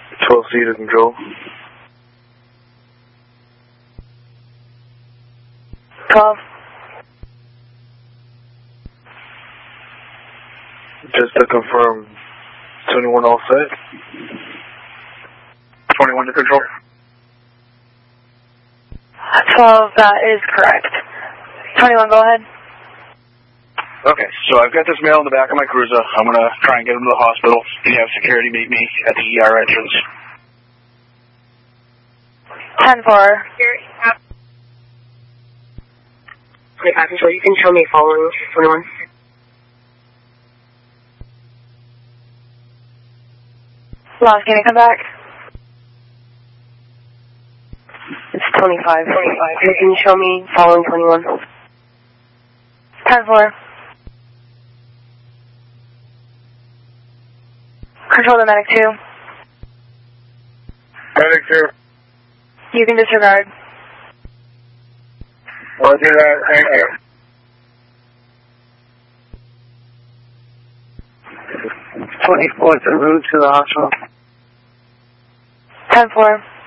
12C to control. Just to confirm, 21 all set? 21 to control. 12, that is correct. 21, go ahead. Okay, so I've got this male in the back of my cruiser. I'm going to try and get him to the hospital. You have security meet me at the ER entrance. 10-4. Okay, control, you can show me following 21. Lost, can you come back? It's 25. You can show me following 21. 10-4. Control the medic 2. Medic 2. You can disregard. I'll do that, thank you. 24th en route to the hospital. 10-4.